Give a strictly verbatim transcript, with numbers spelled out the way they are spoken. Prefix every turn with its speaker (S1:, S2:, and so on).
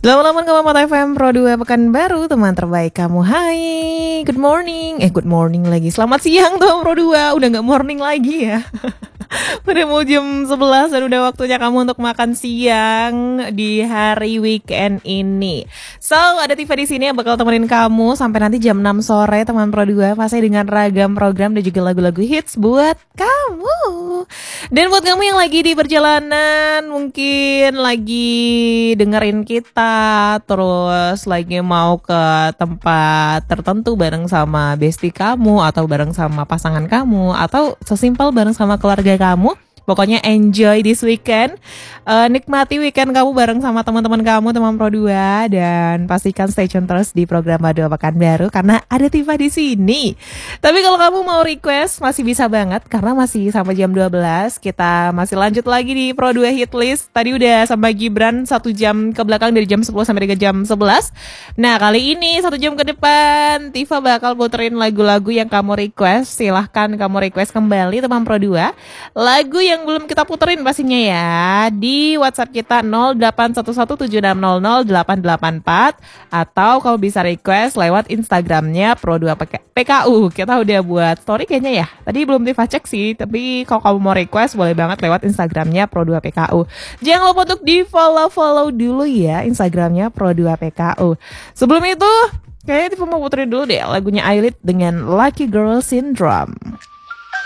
S1: Lama-lama ke Mama F M Pro dua Pekanbaru, teman terbaik kamu. Hai, good morning. Eh, good morning lagi. Selamat siang teman Pro dua. Udah gak morning lagi ya. Udah mau jam sebelas dan udah waktunya kamu untuk makan siang di hari weekend ini. So, ada Tifa di sini yang bakal temenin kamu sampai nanti jam enam sore teman Pro dua, pasti dengan ragam program dan juga lagu-lagu hits buat kamu. Dan buat kamu yang lagi di perjalanan, mungkin lagi dengerin kita, terus lagi mau ke tempat tertentu bareng sama bestie kamu, atau bareng sama pasangan kamu, atau sesimpel bareng sama keluarga kamu. Pokoknya enjoy this weekend, uh, nikmati weekend kamu bareng sama teman-teman kamu, teman Pro dua, dan pastikan stay tune terus di program Dua Pekanbaru karena ada Tifa di sini. Tapi kalau kamu mau request masih bisa banget karena masih sampai jam dua belas. Kita masih lanjut lagi di Pro dua Hit List. Tadi udah sama Gibran satu jam ke belakang dari jam sepuluh sampai dengan jam sebelas. Nah, kali ini satu jam ke depan Tifa bakal puterin lagu-lagu yang kamu request. Silahkan kamu request kembali teman Pro dua. Lagu yang yang belum kita puterin pastinya ya di WhatsApp kita nol delapan satu satu tujuh enam nol nol delapan delapan empat, atau kamu bisa request lewat Instagramnya Pro dua P K U. Kita udah buat story kayaknya ya. Tadi belum Tifa cek sih, tapi kalau kamu mau request boleh banget lewat Instagramnya Pro dua P K U. Jangan lupa untuk di follow-follow dulu ya Instagramnya Pro dua P K U. Sebelum itu kayaknya Tifa mau puterin dulu deh lagunya Ailit dengan Lucky Girl Syndrome.